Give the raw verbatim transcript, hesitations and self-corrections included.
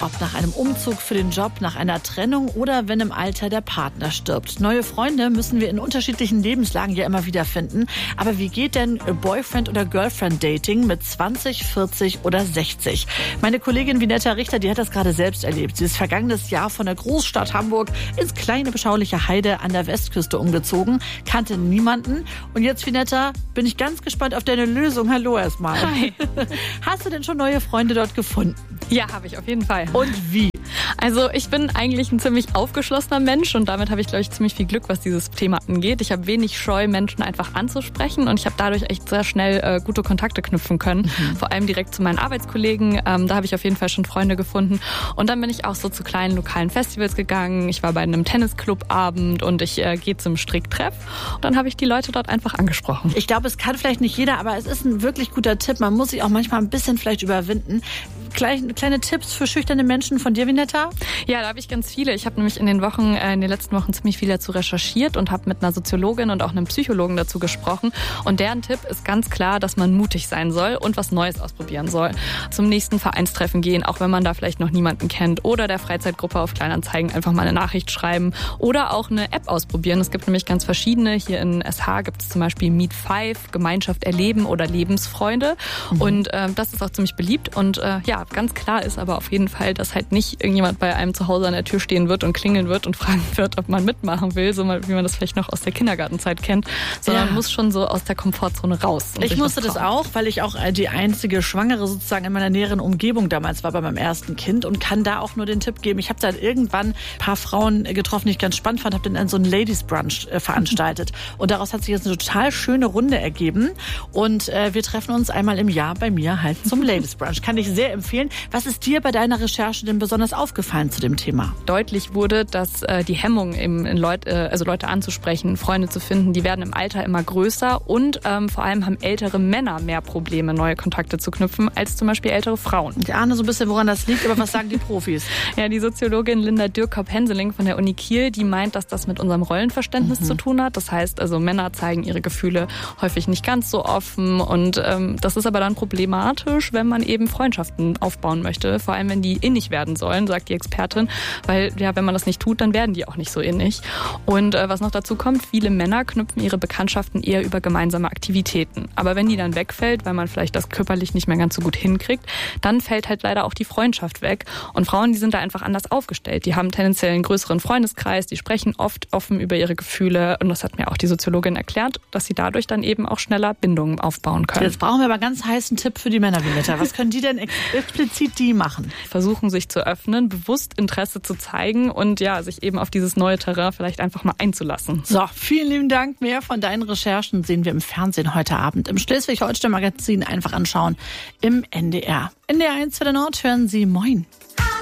Ob nach einem Umzug für den Job, nach einer Trennung oder wenn im Alter der Partner stirbt. Neue Freunde müssen wir in unterschiedlichen Lebenslagen ja immer wieder finden. Aber wie geht denn Boyfriend- oder Girlfriend-Dating mit zwanzig, vierzig oder sechzig? Meine Kollegin Vinetta Richter, die hat das gerade selbst erlebt. Sie ist vergangenes Jahr von der Großstadt Hamburg ins kleine, beschauliche Heide an der Westküste umgezogen, kannte niemanden. Und jetzt, Vinetta, bin ich ganz gespannt auf deine Lösung. Hallo erstmal. Hi. Hast du denn schon neue Freunde dort gefunden? Ja, habe ich auf jeden Fall. Und wie? Also ich bin eigentlich ein ziemlich aufgeschlossener Mensch und damit habe ich, glaube ich, ziemlich viel Glück, was dieses Thema angeht. Ich habe wenig Scheu, Menschen einfach anzusprechen und ich habe dadurch echt sehr schnell äh, gute Kontakte knüpfen können. Mhm. Vor allem direkt zu meinen Arbeitskollegen. Ähm, da habe ich auf jeden Fall schon Freunde gefunden. Und dann bin ich auch so zu kleinen lokalen Festivals gegangen. Ich war bei einem Tennisclubabend und ich äh, gehe zum Stricktreff. Und dann habe ich die Leute dort einfach angesprochen. Ich glaube, es kann vielleicht nicht jeder, aber es ist ein wirklich guter Tipp. Man muss sich auch manchmal ein bisschen vielleicht überwinden. Kleine, kleine Tipps für schüchterne Menschen von dir, Vinetta? Ja, da habe ich ganz viele. Ich habe nämlich in den Wochen, äh, in den letzten Wochen ziemlich viel dazu recherchiert und habe mit einer Soziologin und auch einem Psychologen dazu gesprochen. Und deren Tipp ist ganz klar, dass man mutig sein soll und was Neues ausprobieren soll. Zum nächsten Vereinstreffen gehen, auch wenn man da vielleicht noch niemanden kennt. Oder der Freizeitgruppe auf Kleinanzeigen einfach mal eine Nachricht schreiben. Oder auch eine App ausprobieren. Es gibt nämlich ganz verschiedene. Hier in S H gibt es zum Beispiel Meet Five, Gemeinschaft erleben oder Lebensfreunde. Mhm. Und äh, das ist auch ziemlich beliebt. Und äh, ja, ganz klar ist aber auf jeden Fall, dass halt nicht irgendjemand bei einem zu Hause an der Tür stehen wird und klingeln wird und fragen wird, ob man mitmachen will, so wie man das vielleicht noch aus der Kindergartenzeit kennt, sondern ja. muss schon so aus der Komfortzone raus. Ich musste das auch, weil ich auch die einzige Schwangere sozusagen in meiner näheren Umgebung damals war bei meinem ersten Kind und kann da auch nur den Tipp geben. Ich habe dann irgendwann ein paar Frauen getroffen, die ich ganz spannend fand, habe dann so einen Ladies Brunch äh, veranstaltet und daraus hat sich jetzt eine total schöne Runde ergeben und äh, wir treffen uns einmal im Jahr bei mir halt zum Ladies Brunch. Kann ich sehr empfehlen. Was ist dir bei deiner Recherche denn besonders aufgefallen zu dem Thema? Deutlich wurde, dass äh, die Hemmung, eben in Leut, äh, also Leute anzusprechen, Freunde zu finden, die werden im Alter immer größer und ähm, vor allem haben ältere Männer mehr Probleme, neue Kontakte zu knüpfen, als zum Beispiel ältere Frauen. Ich ahne so ein bisschen, woran das liegt, aber was sagen die Profis? Ja, die Soziologin Linda Dürkop-Henseling von der Uni Kiel, die meint, dass das mit unserem Rollenverständnis mhm. zu tun hat. Das heißt, also Männer zeigen ihre Gefühle häufig nicht ganz so offen und ähm, das ist aber dann problematisch, wenn man eben Freundschaften aufbauen möchte, vor allem wenn die innig werden sollen, sagt die Expertin, weil ja, wenn man das nicht tut, dann werden die auch nicht so innig. Und äh, was noch dazu kommt, viele Männer knüpfen ihre Bekanntschaften eher über gemeinsame Aktivitäten. Aber wenn die dann wegfällt, weil man vielleicht das körperlich nicht mehr ganz so gut hinkriegt, dann fällt halt leider auch die Freundschaft weg. Und Frauen, die sind da einfach anders aufgestellt. Die haben tendenziell einen größeren Freundeskreis, die sprechen oft offen über ihre Gefühle und das hat mir auch die Soziologin erklärt, dass sie dadurch dann eben auch schneller Bindungen aufbauen können. Jetzt brauchen wir aber einen ganz heißen Tipp für die Männer, Vinetta. Was können die denn explizit die machen? Versuchen, sich zu öffnen, bewusst Interesse zu zeigen und ja, sich eben auf dieses neue Terrain vielleicht einfach mal einzulassen. So, vielen lieben Dank. Mehr von deinen Recherchen sehen wir im Fernsehen heute Abend. Im Schleswig-Holstein Magazin einfach anschauen im N D R. N D R eins für den Nord hören Sie Moin.